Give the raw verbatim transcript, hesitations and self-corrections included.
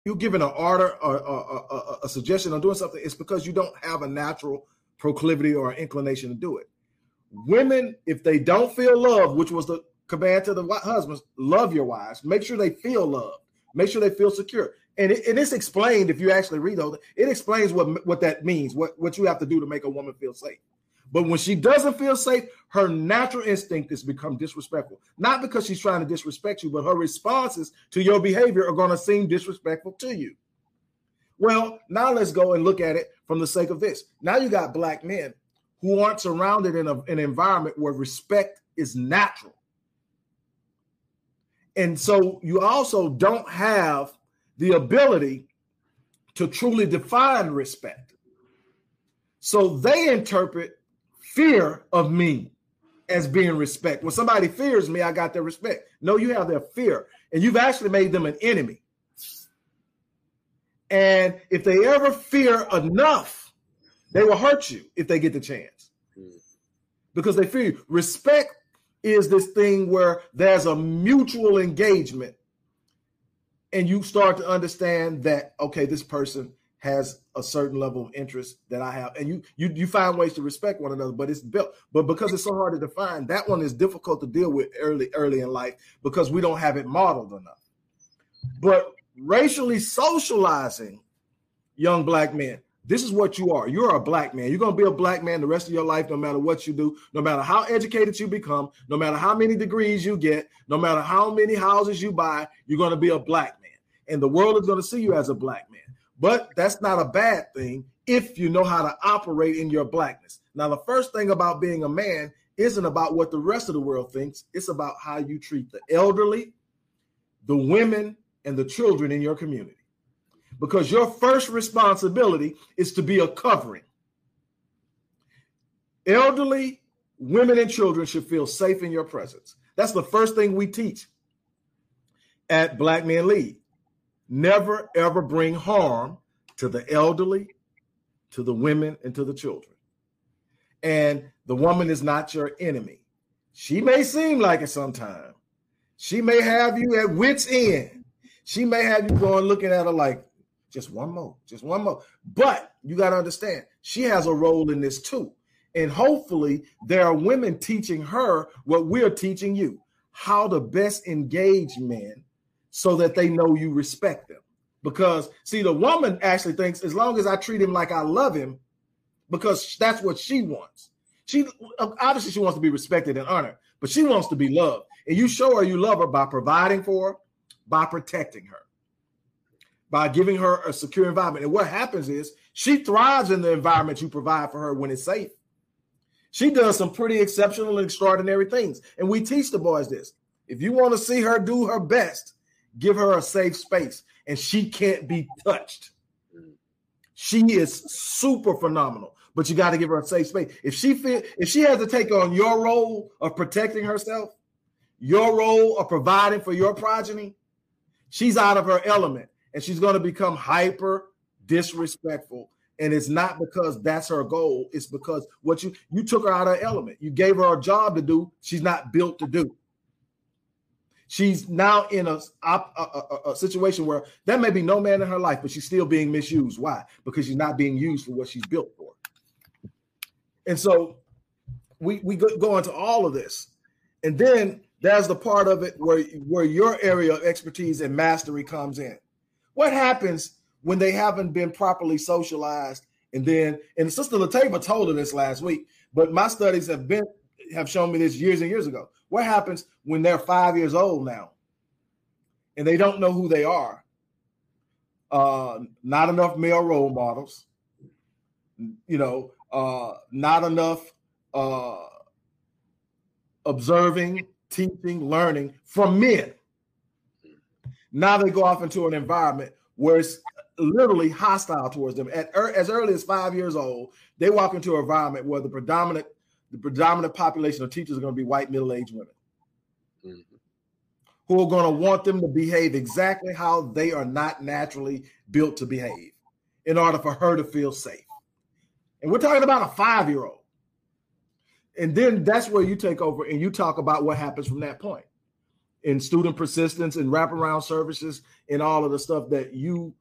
you're given an order or, or, or a suggestion on doing something, it's because you don't have a natural proclivity or inclination to do it. Women, if they don't feel love, which was the command to the husbands, love your wives. Make sure they feel loved. Make sure they feel secure. And, it, and it's explained, if you actually read those, it explains what, what that means, what, what you have to do to make a woman feel safe. But when she doesn't feel safe, her natural instinct is to become disrespectful. Not because she's trying to disrespect you, but her responses to your behavior are going to seem disrespectful to you. Well, now let's go and look at it from the sake of this. Now you got black men who aren't surrounded in a, an environment where respect is natural. And so you also don't have the ability to truly define respect. So they interpret fear of me as being respect. When somebody fears me, I got their respect. No, you have their fear, and you've actually made them an enemy. And if they ever fear enough, they will hurt you if they get the chance. Because they fear you. Respect is this thing where there's a mutual engagement, and you start to understand that, okay, this person has a certain level of interest that I have, and you you you find ways to respect one another, but it's built. But because it's so hard to define, that one is difficult to deal with early early in life because we don't have it modeled enough. But racially socializing young black men, this is what you are. You're a black man. You're going to be a black man the rest of your life, no matter what you do, no matter how educated you become, no matter how many degrees you get, no matter how many houses you buy, you're going to be a black man. And the world is going to see you as a black man. But that's not a bad thing if you know how to operate in your blackness. Now, the first thing about being a man isn't about what the rest of the world thinks. It's about how you treat the elderly, the women, and the children in your community. Because your first responsibility is to be a covering. Elderly, women, and children should feel safe in your presence. That's the first thing we teach at Black Men Lead. Never, ever bring harm to the elderly, to the women, and to the children. And the woman is not your enemy. She may seem like it sometimes. She may have you at wit's end. She may have you going looking at her like, just one more, just one more. But you got to understand, she has a role in this too. And hopefully there are women teaching her what we're teaching you, how to best engage men so that they know you respect them. Because, see, the woman actually thinks as long as I treat him like I love him, because that's what she wants. She obviously she wants to be respected and honored, but she wants to be loved. And you show her you love her by providing for her, by protecting her, by giving her a secure environment. And what happens is she thrives in the environment you provide for her when it's safe. She does some pretty exceptional and extraordinary things. And we teach the boys this. If you want to see her do her best, give her a safe space, and she can't be touched. She is super phenomenal, but you got to give her a safe space. If she feel, if she has to take on your role of protecting herself, your role of providing for your progeny, she's out of her element, and she's going to become hyper disrespectful. And it's not because that's her goal. It's because what you you took her out of her element. You gave her a job to do she's not built to do. She's now in a, a, a, a situation where there may be no man in her life, but she's still being misused. Why? Because she's not being used for what she's built for. And so we, we go, go into all of this. And then there's the part of it where, where your area of expertise and mastery comes in. What happens when they haven't been properly socialized? And then, and Sister Latava told her this last week, but my studies have been have shown me this years and years ago. What happens when they're five years old now and they don't know who they are? Uh, not enough male role models, you know, uh, not enough uh, observing, teaching, learning from men. Now they go off into an environment where it's literally hostile towards them. At er, as early as five years old, they walk into an environment where the predominant the predominant population of teachers are going to be white middle-aged women, mm-hmm. who are going to want them to behave exactly how they are not naturally built to behave in order for her to feel safe. And we're talking about a five-year-old. And then that's where you take over and you talk about what happens from that point. in student persistence and wraparound services and all of the stuff that you